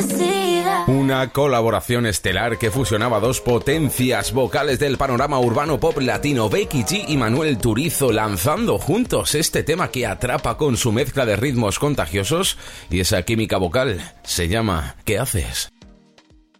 enloquecida. Una colaboración estelar que fusionaba dos potencias vocales del panorama urbano pop latino, Becky G y Manuel Turizo, lanzando juntos este tema que atrapa con su mezcla de ritmos contagiosos y esa química vocal. Se llama ¿Qué haces?